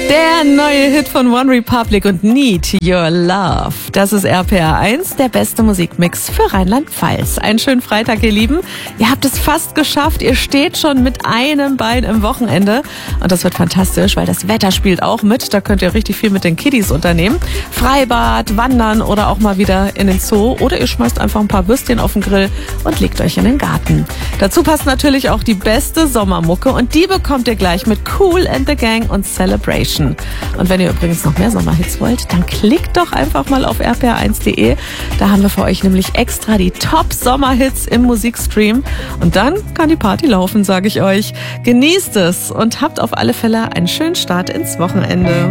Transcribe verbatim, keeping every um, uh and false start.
Der neue Hit von One Republic und Need Your Love. Das ist R P R eins, der beste Musikmix für Rheinland-Pfalz. Einen schönen Freitag, ihr Lieben. Ihr habt es fast geschafft. Ihr steht schon mit einem Bein im Wochenende. Und das wird fantastisch, weil das Wetter spielt auch mit. Da könnt ihr richtig viel mit den Kiddies unternehmen. Freibad, wandern oder auch mal wieder in den Zoo. Oder ihr schmeißt einfach ein paar Würstchen auf den Grill und legt euch in den Garten. Dazu passt natürlich auch die beste Sommermucke. Und die bekommt ihr gleich mit Kool and the Gang und Celebration. Und wenn ihr übrigens noch mehr Sommerhits wollt, dann klickt doch einfach mal auf r p r eins punkt d e. Da haben wir für euch nämlich extra die Top-Sommerhits im Musikstream. Und dann kann die Party laufen, sage ich euch. Genießt es und habt auf alle Fälle einen schönen Start ins Wochenende.